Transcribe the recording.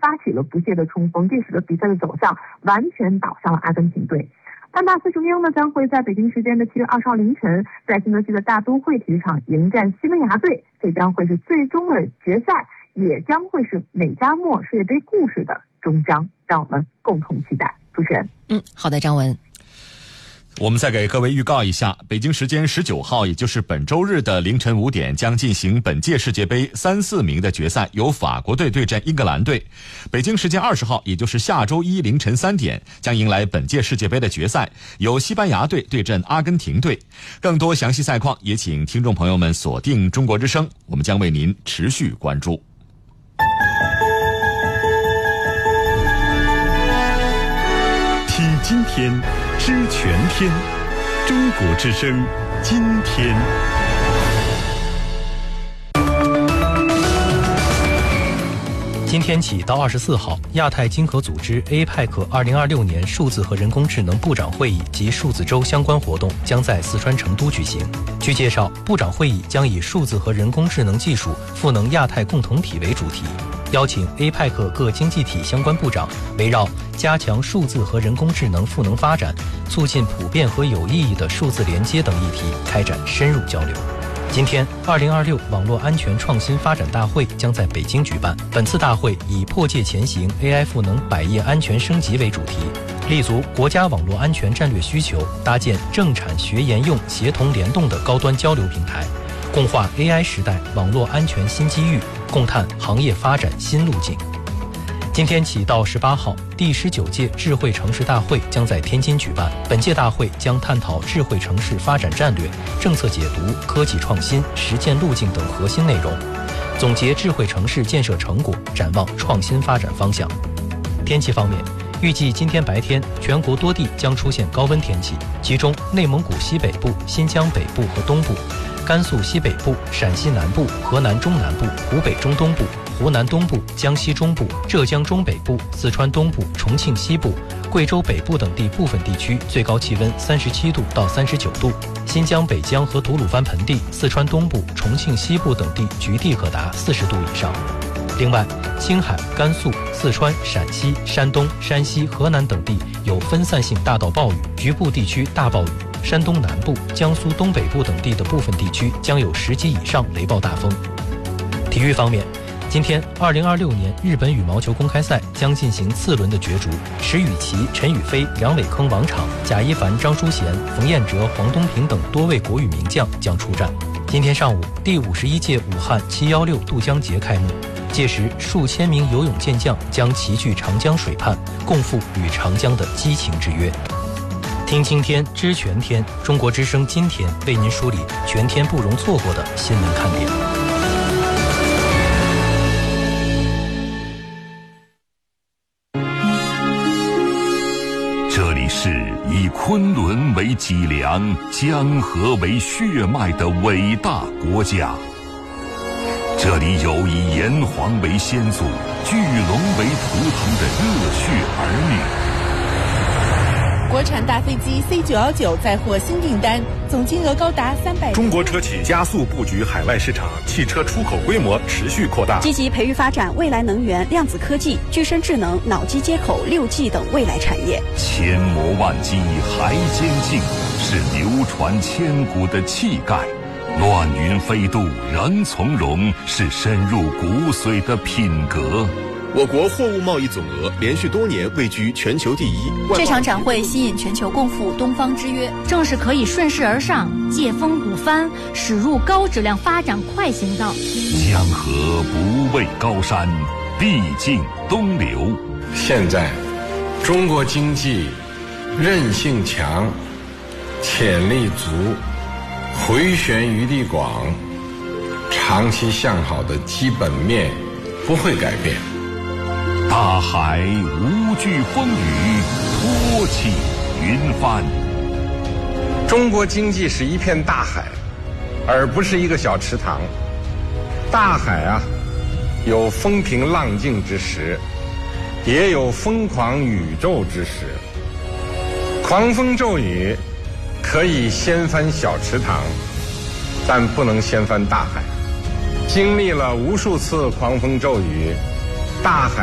发起了不懈的冲锋，这使得比赛的走向完全倒向了阿根廷队。丹巴斯雄鹰呢将会在北京时间的7月20号凌晨，在新泽西的大都会体育场迎战西班牙队，这将会是最终的决赛，也将会是美加墨世界杯故事的终章，让我们共同期待。主持人， 好的，张文。 我们再给各位预告一下，北京时间19号，也就是本周日的凌晨5点，将进行本届世界杯3、4名的决赛，由法国队对战英格兰队。北京时间20号，也就是下周一凌晨3点，将迎来本届世界杯的决赛，由西班牙队对阵阿根廷队。更多详细赛况，也请听众朋友们锁定中国之声，我们将为您持续关注。 听今天，知全天，中国之声，今天。 今天起到24号，亚太经合组织 APEC 2026年数字和人工智能部长会议及数字周相关活动将在四川成都举行。据介绍，部长会议将以数字和人工智能技术赋能亚太共同体为主题，邀请 APEC 各经济体相关部长围绕加强数字和人工智能赋能发展、促进普遍和有意义的数字连接等议题开展深入交流。今天，2026网络安全创新发展大会将在北京举办。本次大会以破界前行 AI 赋能百业安全升级为主题，立足国家网络安全战略需求，搭建政产学研用协同联动的高端交流平台，共话 AI 时代网络安全新机遇，共探行业发展新路径。今天起到18号，第19届智慧城市大会将在天津举办。本届大会将探讨智慧城市发展战略、政策解读、科技创新、实践路径等核心内容，总结智慧城市建设成果，展望创新发展方向。天气方面，预计今天白天全国多地将出现高温天气，其中内蒙古西北部、新疆北部和东部、甘肃西北部、陕西南部、河南中南部、湖北中东部、湖南东部、江西中部、浙江中北部、四川东部、重庆西部、贵州北部等地部分地区最高气温37度到39度，新疆北疆和吐鲁番盆地、四川东部、重庆西部等地局地可达40度以上。另外，青海、甘肃、四川、陕西、山东、山西、河南等地有分散性大到暴雨，局部地区大暴雨。山东南部、江苏东北部等地的部分地区将有10级以上雷暴大风。体育方面，今天2026年日本羽毛球公开赛将进行次轮的角逐，石宇奇、陈雨菲、梁伟铿、王昶、贾一凡、张淑贤、冯彦哲、黄东萍等多位国羽名将将出战。今天上午，第51届武汉716渡江节开幕，届时数千名游泳健将将齐聚长江水畔，共赴与长江的激情之约。听今天，知全天，中国之声今天为您梳理全天不容错过的新闻看点。 这里是以昆仑为脊梁、江河为血脉的伟大国家，这里有以炎黄为先祖、巨龙为图腾的热血儿女。 国产大飞机 C919 再获新订单，总金额高达300。 中国车企加速布局海外市场，汽车出口规模持续扩大， 积极培育发展未来能源、量子科技、具身智能、脑机接口、6G 等未来产业。 千磨万击还坚劲，是流传千古的气概；乱云飞渡仍从容，是深入骨髓的品格。 我国货物贸易总额连续多年位居全球第一。 这场展会吸引全球共赴东方之约，正是可以顺势而上、借风鼓帆，驶入高质量发展快行道。 江河不畏高山，必尽东流。 现在，中国经济韧性强、潜力足、回旋余地广，长期向好的基本面不会改变。 大海无惧风雨，托起云帆。 中国经济是一片大海，而不是一个小池塘。大海啊，有风平浪静之时，也有疯狂宇宙之时。狂风骤雨可以掀翻小池塘，但不能掀翻大海。经历了无数次狂风骤雨，大海